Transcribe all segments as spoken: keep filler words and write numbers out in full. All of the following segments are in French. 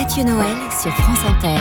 Mathieu Noël sur France Inter.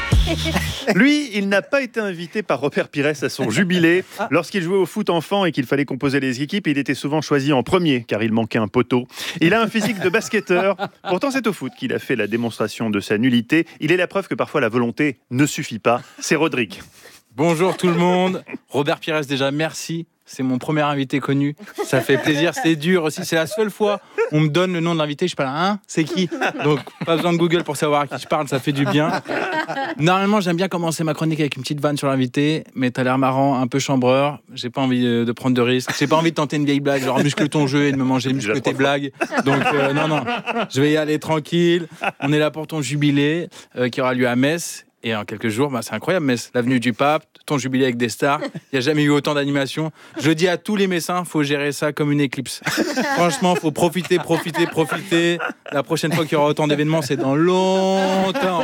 Lui, il n'a pas été invité par Robert Pires à son jubilé. Lorsqu'il jouait au foot enfant et qu'il fallait composer les équipes, il était souvent choisi en premier car il manquait un poteau. Il a un physique de basketteur. Pourtant, c'est au foot qu'il a fait la démonstration de sa nullité. Il est la preuve que parfois la volonté ne suffit pas. C'est Rodrigue. Bonjour tout le monde. Robert Pires, déjà, merci. C'est mon premier invité connu. Ça fait plaisir. C'est dur aussi. C'est la seule fois où on me donne le nom de l'invité. Je suis pas là, hein, c'est qui ? Donc, pas besoin de Google pour savoir à qui je parle. Ça fait du bien. Normalement, j'aime bien commencer ma chronique avec une petite vanne sur l'invité. Mais t'as l'air marrant, un peu chambreur. J'ai pas envie de prendre de risques. J'ai pas envie de tenter une vieille blague, genre muscle ton jeu et de me manger muscle tes blagues. Donc, euh, non, non. Je vais y aller tranquille. On est là pour ton jubilé euh, qui aura lieu à Metz. Et en quelques jours, bah, c'est incroyable, Metz, l'avenue du Pape, ton jubilé avec des stars. Il n'y a jamais eu autant d'animation. Je dis à tous les Messins, il faut gérer ça comme une éclipse. Franchement, il faut profiter, profiter, profiter. La prochaine fois qu'il y aura autant d'événements, c'est dans longtemps.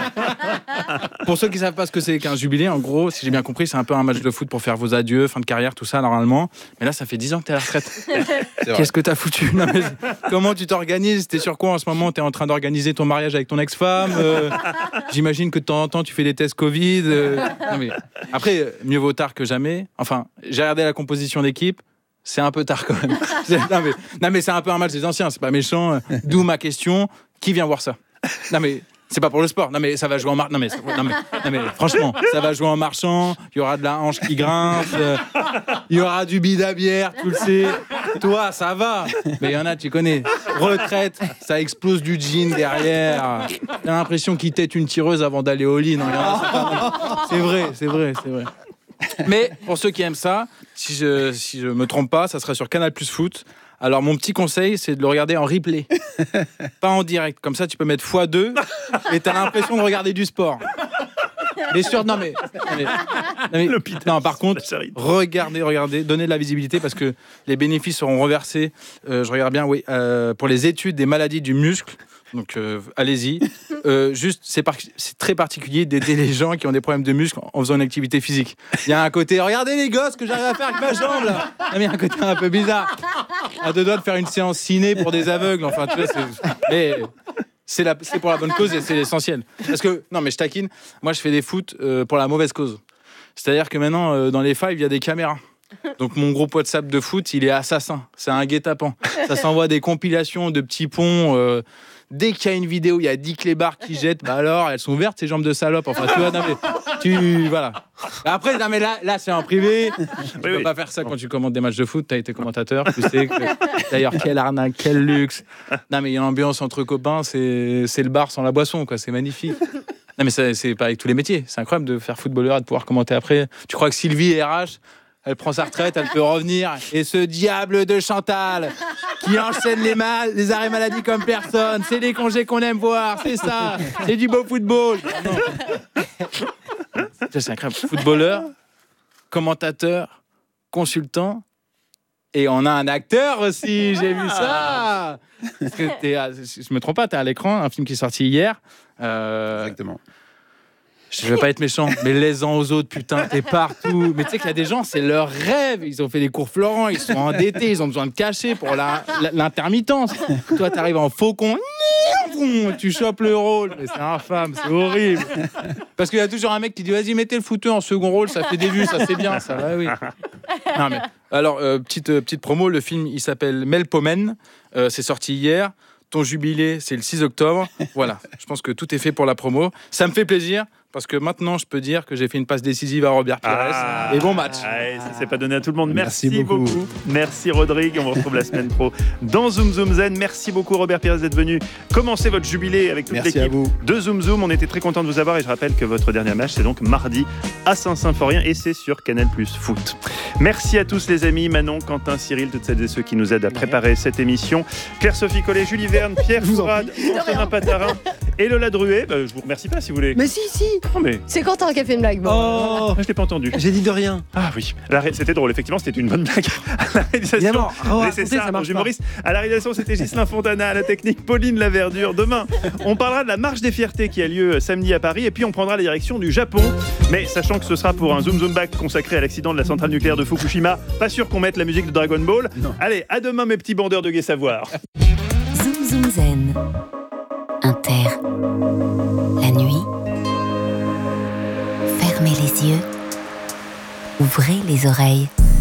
Pour ceux qui ne savent pas ce que c'est qu'un jubilé, en gros, si j'ai bien compris, c'est un peu un match de foot pour faire vos adieux, fin de carrière, tout ça, normalement. Mais là, ça fait dix ans que tu es à la retraite. Qu'est-ce que tu as foutu ? Non, mais comment tu t'organises ? T'es sur quoi en ce moment ? Tu es en train d'organiser ton mariage avec ton ex-femme euh, J'imagine que de temps en temps, tu fais des tests Covid. Euh... Non, mais... Après, mieux vaut tard que jamais. Enfin, j'ai regardé la composition d'équipe. C'est un peu tard quand même. non, mais... non, mais c'est un peu un match des anciens. C'est pas méchant. D'où ma question. Qui vient voir ça ? Non, mais... C'est pas pour le sport. Non mais ça va jouer en marchant. Non mais, non mais, non mais franchement, ça va jouer en marchant. Il y aura de la hanche qui grince. Euh, il y aura du bide à bière, tu le sais. Toi, ça va. Mais il y en a, tu connais. Retraite, ça explose du jean derrière. T'as l'impression qu'il tête une tireuse avant d'aller au lit. Non, il y en a, c'est, pas... c'est vrai, c'est vrai, c'est vrai. Mais pour ceux qui aiment ça, si je si je me trompe pas, ça sera sur Canal Plus Foot. Alors, mon petit conseil, c'est de le regarder en replay. Pas en direct. Comme ça, tu peux mettre fois deux et t'as l'impression de regarder du sport. Mais sûr, non mais... Non, mais, non, mais non, par contre, regardez, regardez, donnez de la visibilité parce que les bénéfices seront reversés, euh, je regarde bien, oui, euh, pour les études des maladies du muscle. Donc, euh, allez-y. Euh, juste, c'est, par... c'est très particulier d'aider les gens qui ont des problèmes de muscles en faisant une activité physique. Il y a un côté, regardez les gosses que j'arrive à faire avec ma jambe, là. Non, mais il y a un côté un peu bizarre. À deux doigts de faire une séance ciné pour des aveugles. Enfin, tu vois, c'est... Mais c'est, la... c'est pour la bonne cause et c'est l'essentiel. Parce que, non, mais je taquine. Moi, je fais des foot euh, pour la mauvaise cause. C'est-à-dire que maintenant, euh, dans les fives, il y a des caméras. Donc mon groupe WhatsApp de foot, il est assassin. C'est un guet-apens. Ça s'envoie des compilations de petits ponts. Euh, dès qu'il y a une vidéo, il y a dix clébards qui jettent. Bah alors, elles sont ouvertes, ces jambes de salope. Enfin, tu vois, non mais, tu, voilà. Après, non mais là, là c'est en privé. Tu oui, peux oui. pas faire ça quand tu commentes des matchs de foot. T'as été commentateur, tu sais. Que... D'ailleurs, quelle arnaque, quel luxe. Non mais il y a une ambiance entre copains. C'est, c'est le bar sans la boisson, quoi. C'est magnifique. Non mais ça, c'est pas avec tous les métiers. C'est incroyable de faire footballeur et de pouvoir commenter après. Tu crois que Sylvie R H, elle prend sa retraite, elle peut revenir. Et ce diable de Chantal qui enchaîne les, mal, les arrêts maladie comme personne. C'est les congés qu'on aime voir, c'est ça. C'est du beau football. Non. C'est incroyable. Footballeur, commentateur, consultant. Et on a un acteur aussi, j'ai vu ça. Parce que t'es à, je me trompe pas, t'es à l'écran, un film qui est sorti hier. Euh, Exactement. Je veux pas être méchant, mais laisse-en aux autres, putain, t'es partout. Mais tu sais qu'il y a des gens, c'est leur rêve. Ils ont fait des cours Florent, ils sont endettés, ils ont besoin de cacher pour la, la, l'intermittence. Toi, t'arrives en faucon, tu chopes le rôle. Mais c'est infâme, c'est horrible. Parce qu'il y a toujours un mec qui dit, vas-y, mettez le footeux en second rôle, ça fait des vues, ça c'est bien, ça va, oui. Non, mais, alors, euh, petite, euh, petite promo, le film, il s'appelle Melpomène, euh, c'est sorti hier. Ton jubilé, c'est le six octobre. Voilà, je pense que tout est fait pour la promo. Ça me fait plaisir. Parce que maintenant, je peux dire que j'ai fait une passe décisive à Robert Pires. Ah, et bon match. Ah, ça s'est pas donné à tout le monde. Merci, Merci beaucoup. beaucoup. Merci Rodrigue. On vous retrouve la semaine pro dans Zoom Zoom Zen. Merci beaucoup Robert Pires d'être venu commencer votre jubilé avec toute Merci l'équipe de Zoom Zoom. On était très contents de vous avoir et je rappelle que votre dernier match, c'est donc mardi à Saint-Symphorien et c'est sur Canal Plus Foot. Merci à tous les amis, Manon, Quentin, Cyril, toutes celles et ceux qui nous aident à préparer cette émission. Claire-Sophie Collet, Julie Verne, Pierre Fourade, Antonin Patarin et Lola Druet. Bah, je vous remercie pas si vous voulez. Mais si, si. Non, mais... C'est Quentin qui a fait une blague. Bon. Oh, je l'ai pas entendu. J'ai dit de rien. Ah oui, ré... c'était drôle. Effectivement, c'était une bonne blague. À la réalisation, oh, c'est ça, ça humoriste. À la réalisation, c'était Ghislain Fontana. À la technique, Pauline Laverdure. Demain, on parlera de la marche des fiertés qui a lieu samedi à Paris, et puis on prendra la direction du Japon. Mais sachant que ce sera pour un Zoom Zoom Back consacré à l'accident de la centrale nucléaire de Fukushima, pas sûr qu'on mette la musique de Dragon Ball. Non. Allez, à demain, mes petits bandeurs de gai savoir. Zoom Zoom Zen. Inter. La nuit, fermez les yeux, ouvrez les oreilles.